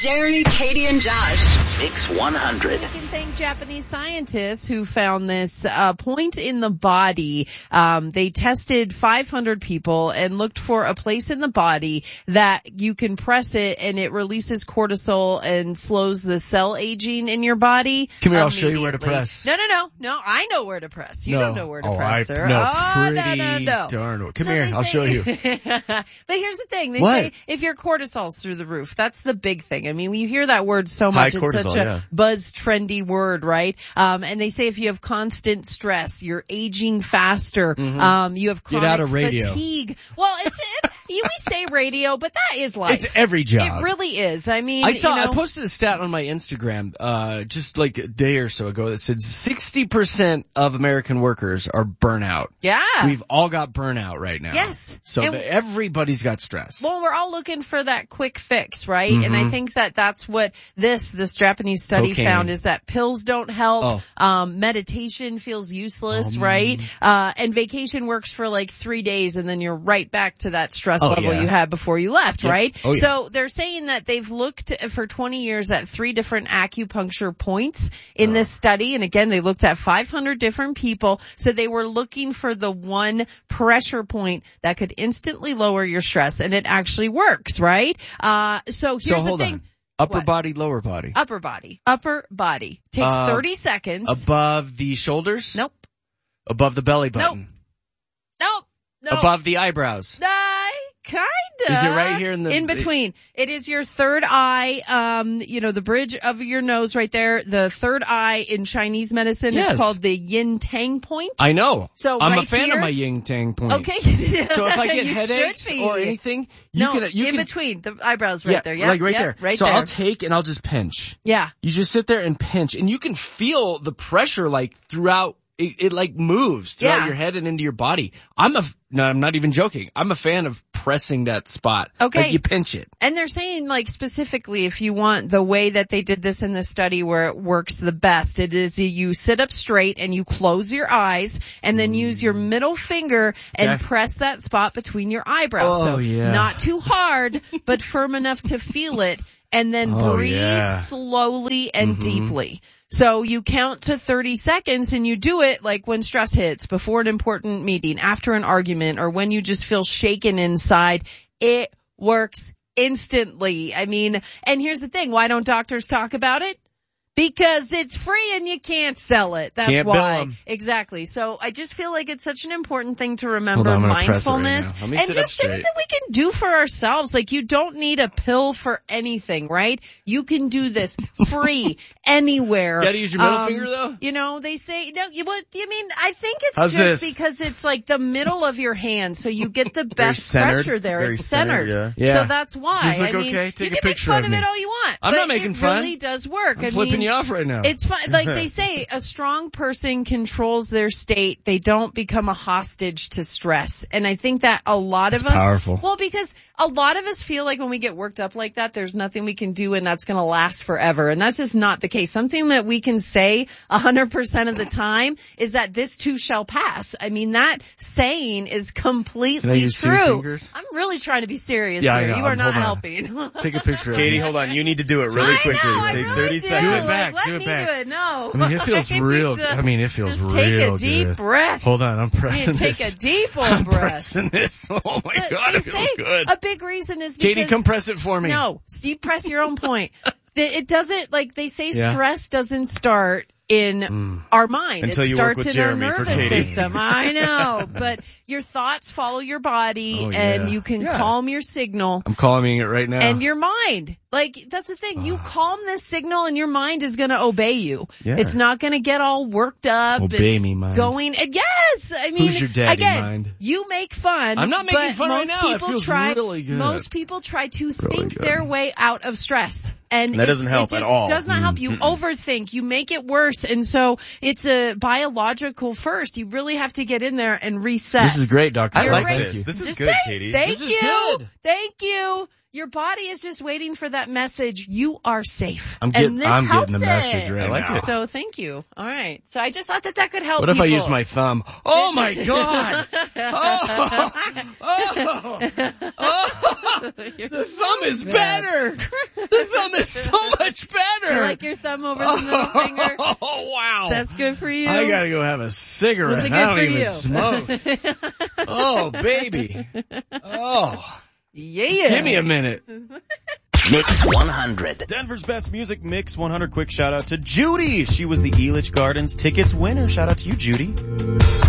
Jeremy, Katie, and Josh. Mix 100. We can thank Japanese scientists who found this point in the body. They tested 500 people and looked for a place in the body that you can press it and it releases cortisol and slows the cell aging in your body. Come here, I'll show you where to press. No, I know where to press. You don't know where to press, sir. Pretty no. darn. Come here, I'll show you. But here's the thing. They say if your cortisol's through the roof, that's the big thing. I mean, you hear that word so much. It's such a buzz trendy word, right? And they say if you have constant stress, you're aging faster. You have chronic fatigue. Well, we say radio, but that is life. It's every job. It really is. I mean, I posted a stat on my Instagram, just like a day or so ago that said 60% of American workers are burnout. Yeah. We've all got burnout right now. Yes. So everybody's got stress. Well, we're all looking for that quick fix, right? And I think that's what this Japanese study found, is that pills don't help. Meditation feels useless, right? And vacation works for like 3 days and then you're right back to that stress level you had before you left, right? So they're saying that they've looked for 20 years at 3 different acupuncture points in this study. And again, they looked at 500 different people. So they were looking for the one pressure point that could instantly lower your stress, and it actually works, right? So here's the thing. Upper body, lower body? Upper body. Upper body. Takes 30 seconds. Above the shoulders? Nope. Above the belly button? Nope. Above the eyebrows? Kinda. Is it right here in between? It is your third eye, the bridge of your nose right there. The third eye in Chinese medicine is called the yin tang point. I know. So I'm a fan of my yin tang point. Okay. So if I get headaches or anything, you can between the eyebrows right there. Yeah. Like right there. Right so there. I'll take and I'll just pinch. Yeah. You just sit there and pinch and you can feel the pressure like throughout. It like moves throughout your head and into your body. I'm not even joking. I'm a fan of pressing that spot. Okay. Like you pinch it. And they're saying like specifically if you want the way that they did this in the study where it works the best, it is you sit up straight and you close your eyes and then use your middle finger and press that spot between your eyebrows. Not too hard, but firm enough to feel it. And then breathe slowly and deeply. So you count to 30 seconds and you do it like when stress hits, before an important meeting, after an argument, or when you just feel shaken inside. It works instantly. I mean, and here's the thing. Why don't doctors talk about it? Because it's free and you can't sell it. That's can't why. Bill 'em. Exactly. So I just feel like it's such an important thing to remember, mindfulness, and just things that we can do for ourselves. Like you don't need a pill for anything, right? You can do this free anywhere. You gotta use your middle finger though? They say, I think it's because it's like the middle of your hand. So you get the best pressure there. It's centered. Yeah. So that's why. Does this look okay? Take a picture of me. You can make fun of it all you want. I'm not making fun. It really does work. I'm flipping you off right now. It's fun. Like they say, a strong person controls their state. They don't become a hostage to stress. And I think that a lot of us, powerful. Well, because a lot of us feel like when we get worked up like that, there's nothing we can do and that's going to last forever. And that's just not the case. Something that we can say 100% of the time is that this too shall pass. I mean, that saying is completely true. I'm really trying to be serious here. You are not helping. Take a picture of Katie, hold on. You need to do it really quickly. Take 30 seconds. Do it back. Let do it me back. do it. No. I mean, it feels real. It feels just real take a good. deep breath. Hold on, I'm pressing Take this. a deep old breath. Pressing this. Oh my God, it feels good. A big reason is because Katie, come press it for me. No, Steve, press your own point. It doesn't, like they say, stress doesn't start in our mind. Until it you starts work with in Jeremy our for nervous Katie. system. I know, but your thoughts follow your body and you can calm your signal. I'm calming it right now. And your mind. Like, that's the thing. You calm this signal and your mind is gonna obey you. Yeah. It's not gonna get all worked up. Obey me, mind. Yes! I mean, who's your daddy, again, mind? You make fun. I'm not making fun right now. It feels really good. Most people try to think their way out of stress. And that doesn't help at all. It does not help. You overthink. You make it worse. And so it's a biological first. You really have to get in there and reset. This is great, Doctor. I like this. This is good, Katie. Thank you. Good. Thank you. Your body is just waiting for that message. You are safe. I'm and this getting helps the message right I like now. it. So thank you. All right. So I just thought that could help What if people. I use my thumb? Oh my God! The thumb is better. The thumb is so much better. You like your thumb over the middle finger? Oh wow! That's good for you. I gotta go have a cigarette. Was it good I don't for even you? smoke. Oh baby. Oh. Yeah. Give me a minute. Mix 100. Denver's best music mix 100. Quick shout out to Judy. She was the Elitch Gardens tickets winner. Shout out to you, Judy.